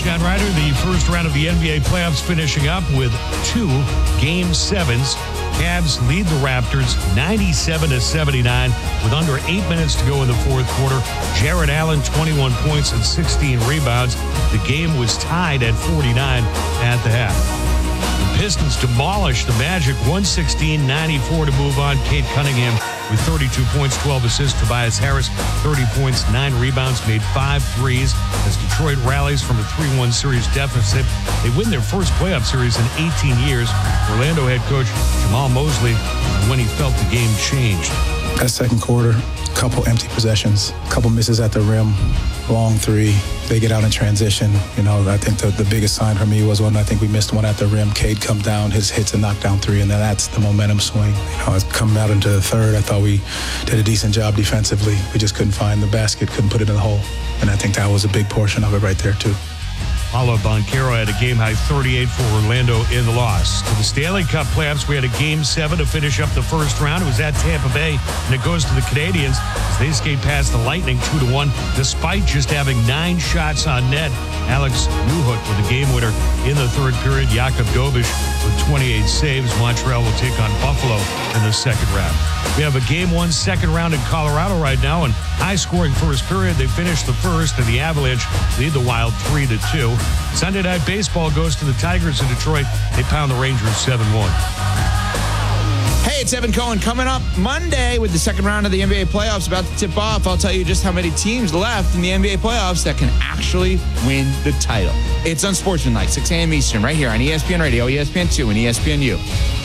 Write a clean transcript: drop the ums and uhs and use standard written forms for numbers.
Scott Ryder. The first round of the NBA playoffs finishing up with 2 Game 7s. Cavs lead the Raptors 97-79 with under 8 minutes to go in the fourth quarter. Jarrett Allen, 21 points and 16 rebounds. The game was tied at 49 at the half. The Pistons demolished the Magic 116-94 to move on. Cade Cunningham with 32 points, 12 assists. Tobias Harris, 30 points, 9 rebounds, made 5 threes. As Detroit rallies from a 3-1 series deficit, they win their first playoff series in 18 years. Orlando head coach Jamal Mosley, when he felt the game changed. That second quarter, couple empty possessions, couple misses at the rim, long three. They get out in transition. I think the biggest sign for me was when I think we missed one at the rim. Cade come down, hits a knockdown three, and then that's the momentum swing. Coming out into the third, I thought we did a decent job defensively. We just couldn't find the basket, couldn't put it in the hole. And I think that was a big portion of it right there, too. Paolo Banchero had a game-high 38 for Orlando in the loss. To the Stanley Cup playoffs, we had a Game 7 to finish up the first round. It was at Tampa Bay, and it goes to the Canadiens as they skate past the Lightning 2-1, despite just having 9 shots on net. Alex Newhook with a game winner in the third period. Jakub Dobiš with 28 saves. Montreal will take on Buffalo in the second round. We have a Game 1 second round in Colorado right now, and high-scoring first period. They finished the first, and the Avalanche lead the Wild 3-2. Sunday Night Baseball goes to the Tigers in Detroit. They pound the Rangers 7-1. Hey, it's Evan Cohen coming up Monday with the second round of the NBA playoffs about to tip off. I'll tell you just how many teams left in the NBA playoffs that can actually win the title. It's Unsportsmanlike, 6 a.m. Eastern, right here on ESPN Radio, ESPN2, and ESPNU.